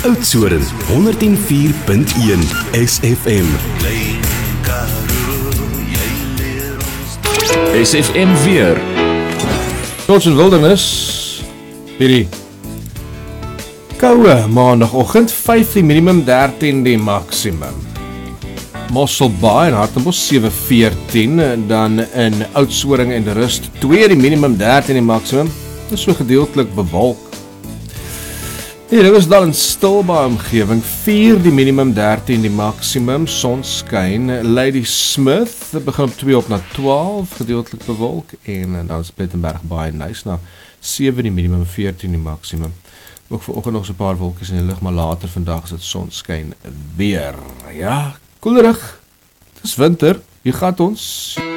Oudtshoorn 104.1 SFM. SFM weer. Trots en wildernis. Hierdie koue maandagoggend, 15 minimum, 13 die maksimum. Mosselbaai en Hartenbos 7-14, dan in Oudtshoorn en de Rust 2 die minimum, 13 die maksimum. Dit is so gedeeltelik bewolk. Die Riversdal en Stilbaai omgewing 4 die minimum, 13 die maksimum, sonskyn. Lady Smith begin op 2 op na 12, gedeeltelik bewolk, en dan is Plettenberg baie nice na 7 die minimum, 14 die maksimum. Ook vanoggend nog so 'n paar wolkies in die lug, maar later vandag is dit sonskyn weer. Ja, koelerig. Dis winter. Hier gaan ons.